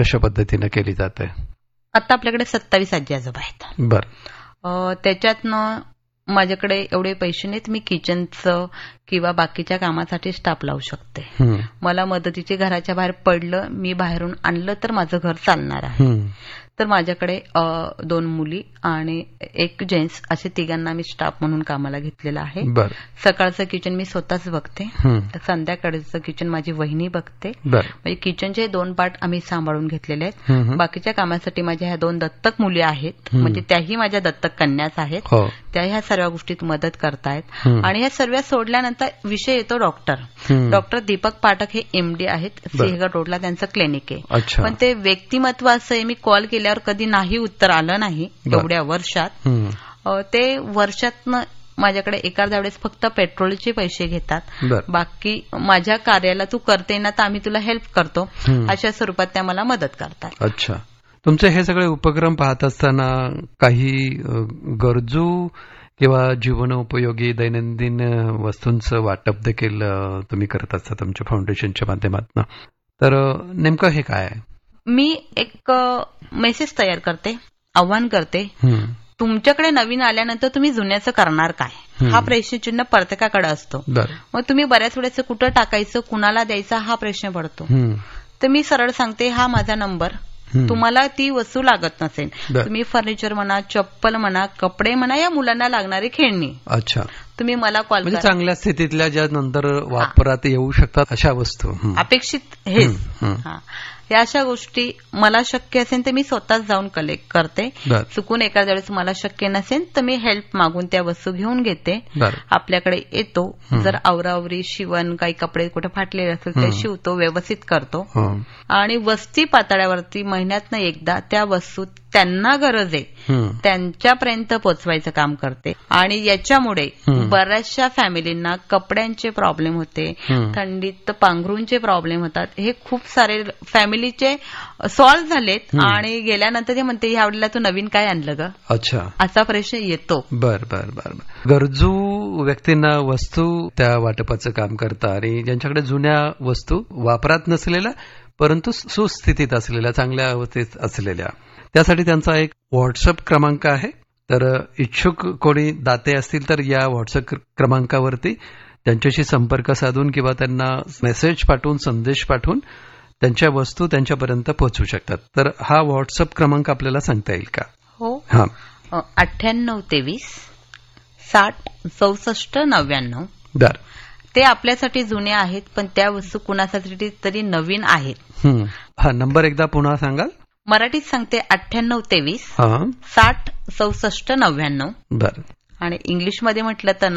कशा पद्धतीने केली जाते? आता आपल्याकडे 27 आजी आजोबा आहेत. बर. त्याच्यातनं माझ्याकडे एवढे पैसे नाहीत, मी किचनचं किंवा बाकीच्या कामासाठी स्टाफ लावू शकते. मला मदतीचे घराच्या बाहेर पडलं, मी बाहेरून आणलं तर माझं घर चालणार आहे. तर माझ्याकडे 2 मुली आणि 1 जेंट्स असे तिघांना मी स्टाफ म्हणून कामाला घेतलेलं आहे. सकाळचं किचन मी स्वतःच बघते, संध्याकाळचं किचन माझी वहिनी बघते. म्हणजे किचनचे 2 पार्ट आम्ही सांभाळून घेतलेले आहेत. बाकीच्या कामासाठी माझ्या ह्या 2 दत्तक मुली आहेत, म्हणजे त्याही माझ्या दत्तक कन्याच आहेत. त्या ह्या सर्व गोष्टीत मदत करतायत. आणि ह्या सर्व सोडल्यानंतर विषय येतो डॉक्टर दीपक पाठक हे MD आहेत, सिंहगड रोडला त्यांचं क्लिनिक आहे. पण ते व्यक्तिमत्व असं आहे, मी कॉल केल्यावर कधी नाही उत्तर आलं नाही एवढ्या वर्षात. ते वर्षातनं माझ्याकडे एखाद्या वेळेस फक्त पेट्रोलचे पैसे घेतात, बाकी माझ्या कार्याला तू करते ना तर आम्ही तुला हेल्प करतो अशा स्वरूपात त्या मला मदत करतात. अच्छा. तुमचे हे सगळे उपक्रम पाहत असताना काही गरजू किंवा जीवनोपयोगी दैनंदिन वस्तूंचं वाटप देखील तुम्ही करत असता तुमच्या फाउंडेशनच्या माध्यमातून, तर नेमकं हे काय आहे? मी एक मेसेज तयार करते, आव्हान करते, तुमच्याकडे नवीन आल्यानंतर तुम्ही जुन्याचं करणार काय, हा प्रश्नचिन्ह प्रत्येकाकडे असतो. मग तुम्ही बऱ्याच वेळेस कुठं टाकायचं, कुणाला द्यायचा हा प्रश्न पडतो. तर मी सरळ सांगते, हा माझा नंबर, तुम्हाला ती वस्तू लागत नसेल, तुम्ही फर्निचर म्हणा, चप्पल म्हणा, कपडे म्हणा, या मुलांना लागणारी खेळणी, अच्छा, तुम्ही मला कॉल करा. चांगल्या स्थितीतल्या ज्या नंतर वापरात येऊ शकतात अशा वस्तू अपेक्षित हेच, या अशा गोष्टी मला शक्य असेल तर मी स्वतःच जाऊन कलेक्ट करते. चुकून एखाद्या वेळेस मला शक्य नसेल तर मी हेल्प मागून त्या वस्तू घेऊन घेते. आपल्याकडे येतो, जर आवरावरी शिवण, काही कपडे कुठे फाटलेले असेल ते शिवतो, व्यवस्थित करतो. आणि वस्ती पातळ्यावरती महिन्यातनं एकदा त्या वस्तू त्यांना गरज आहे त्यांच्यापर्यंत पोचवायचं काम करते. आणि याच्यामुळे बऱ्याचशा फॅमिलींना कपड्यांचे प्रॉब्लेम होते, थंडीत पांघरूंचे प्रॉब्लेम होतात, हे खूप सारे फॅमिलीचे सॉल्व्ह झालेत. आणि गेल्यानंतर ते म्हणते, ह्या वेळेला तू नवीन काय आणलं ग, अच्छा, असा प्रश्न येतो. बर. गरजू व्यक्तींना वस्तू त्या वाटपाचं काम करता आणि ज्यांच्याकडे जुन्या वस्तू वापरात नसलेल्या परंतु सुस्थितीत असलेल्या, चांगल्या अवस्थेत असलेल्या, त्यासाठी त्यांचा एक व्हॉट्सअप क्रमांक आहे. तर इच्छुक कोणी दाते असतील तर या व्हॉट्सअप क्रमांकावरती त्यांच्याशी संपर्क साधून किंवा त्यांना मेसेज पाठवून, संदेश पाठवून त्यांच्या वस्तू त्यांच्यापर्यंत पोहोचू शकतात. तर हा व्हॉट्सअप क्रमांक आपल्याला सांगता येईल का? हो. 9823 60 64 99. बर. ते आपल्यासाठी जुने आहेत, पण त्या वस्तू कुणासाठी तरी नवीन आहेत. हा नंबर एकदा पुन्हा सांगाल? मराठीत सांगते, 9823 60 64 99. बर. आणि इंग्लिशमध्ये म्हटलं तर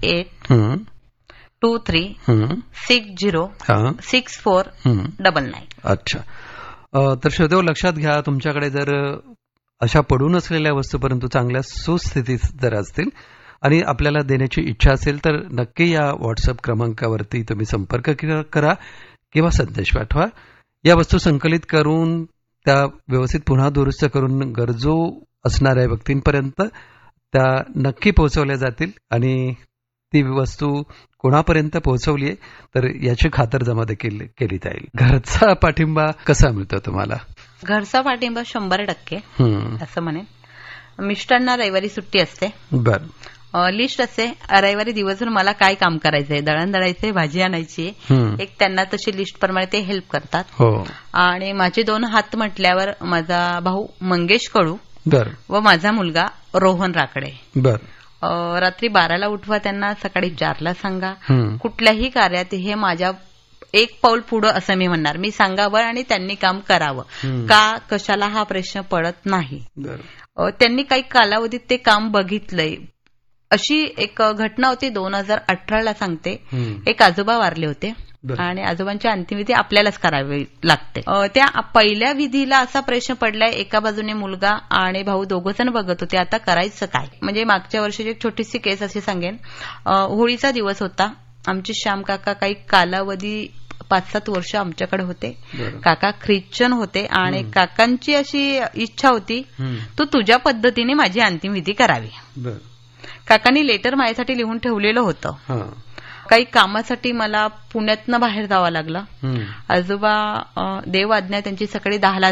9823 60 64 99. अच्छा. तर श्रोतेहो, लक्षात घ्या, तुमच्याकडे जर अशा पडून असलेल्या वस्तू परंतु चांगल्या सुस्थितीत जर असतील आणि आपल्याला देण्याची इच्छा असेल तर नक्की या व्हॉट्सअप क्रमांकावरती तुम्ही संपर्क करा किंवा संदेश पाठवा. या वस्तू संकलित करून त्या व्यवस्थित पुन्हा दुरुस्त करून गरजू असणाऱ्या व्यक्तींपर्यंत त्या नक्की पोहोचवल्या जातील. आणि ती वस्तू कोणापर्यंत पोहोचवली आहे तर याची खातरजमा देखील केली जाईल. घरचा पाठिंबा कसा मिळतो तुम्हाला? घरचा पाठिंबा 100% असं म्हणेन. मिस्टरांना रविवारी सुट्टी असते. बर. लिस्ट असते, रविवारी दिवसभर मला काय काम करायचंय, दळण दळायचंय, भाजी आणायची, एक त्यांना तशी लिस्ट प्रमाणे ते हेल्प करतात. आणि माझे 2 हात म्हटल्यावर माझा भाऊ मंगेश कडू व माझा मुलगा रोहन राकडे. रात्री 12ला उठवा त्यांना, सकाळी 4ला सांगा. कुठल्याही कार्यात हे माझ्या एक पाऊल पुढं असं मी म्हणणार, मी सांगावं आणि त्यांनी काम करावं. का कशाला हा प्रश्न पडत नाही. त्यांनी काही कालावधीत ते काम बघितलंय. अशी एक घटना होती 2018ला सांगते. एक आजोबा वारले होते आणि आजोबांची अंतिमविधी आपल्यालाच करावी लागते. त्या पहिल्या विधीला असा प्रश्न पडलाय, एका बाजूने मुलगा आणि भाऊ दोघंजण बघत होते, आता करायचं काय. म्हणजे मागच्या वर्षीची एक छोटीशी केस अशी सांगेन. होळीचा दिवस होता. आमचे श्याम काका काही कालावधी 5-7 वर्ष आमच्याकडे होते. काका ख्रिश्चन होते आणि काकांची अशी इच्छा होती, तू तुझ्या पद्धतीने माझी अंतिमविधी करावी. काकांनी लेटर माझ्यासाठी लिहून ठेवलेलं होतं. काही कामासाठी मला पुण्यातनं बाहेर जावं लागलं. आजोबा देव आज्ञा त्यांची सकाळी 10ला